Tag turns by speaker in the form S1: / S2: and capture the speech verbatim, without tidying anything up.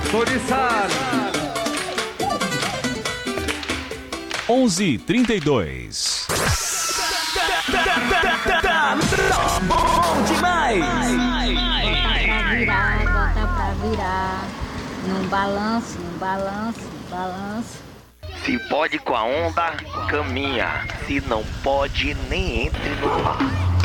S1: Tô de sal.
S2: onze e trinta e dois.
S3: Bom demais!
S4: Bota pra virar, bota pra virar. Num balanço, num balanço, num balanço.
S3: Se pode com a onda, caminha. Se não pode, nem entre no mar.